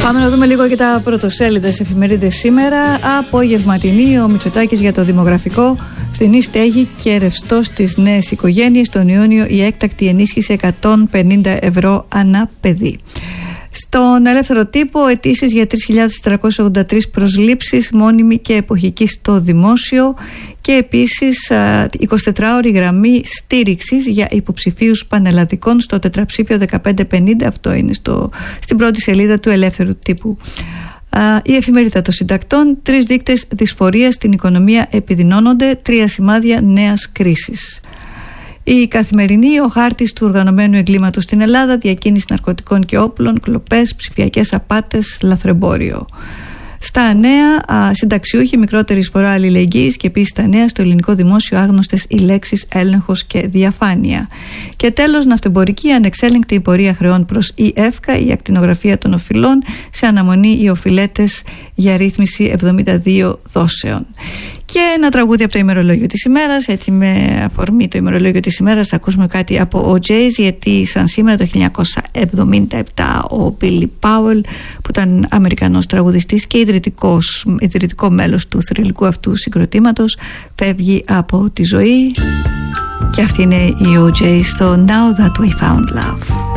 Πάμε να δούμε λίγο και τα πρωτοσέλιδες εφημερίδες σήμερα. Απογευματινή, ο Μητσοτάκης για το δημογραφικό, φθηνή στέγη και ρευστό στις νέες οικογένειες. Τον Ιούνιο η έκτακτη ενίσχυση 150 ευρώ ανά παιδί. Στον Ελεύθερο Τύπο, αιτήσεις για 3.483 προσλήψεις μόνιμη και εποχική στο δημόσιο και επίσης 24ωρη γραμμή στήριξης για υποψηφίους πανελλαδικών στο τετραψήφιο 1550. Αυτό είναι στην πρώτη σελίδα του Ελεύθερου Τύπου. Η εφημερίδα των συντακτών, 3 δείκτες δυσφορίας στην οικονομία επιδεινώνονται, 3 σημάδια νέας κρίσης. Η Καθημερινή, ο χάρτης του οργανωμένου εγκλήματος στην Ελλάδα, διακίνηση ναρκωτικών και όπλων, κλοπές, ψηφιακές απάτες, λαθρεμπόριο. Στα νέα, συνταξιούχοι, μικρότερη εισφορά αλληλεγγύης και επίσης στα νέα, στο ελληνικό δημόσιο άγνωστες οι λέξεις έλεγχος και διαφάνεια. Και τέλος, ναυτεμπορική, ανεξέλεγκτη η πορεία χρεών προς η ΕΦΚΑ, η ακτινογραφία των οφειλών, σε αναμονή οι οφειλέτες για ρύθμιση 72 δόσεων. Και ένα τραγούδι από το ημερολόγιο της ημέρας. Έτσι, με αφορμή το ημερολόγιο της ημέρας, θα ακούσουμε κάτι από ο Jays, γιατί σαν σήμερα το 1977 ο Billy Powell, που ήταν Αμερικανός τραγουδιστής και ιδρυτικό μέλος του θρυλικού αυτού συγκροτήματος, φεύγει από τη ζωή. Και αυτή είναι η O.J. στο Now That We Found Love.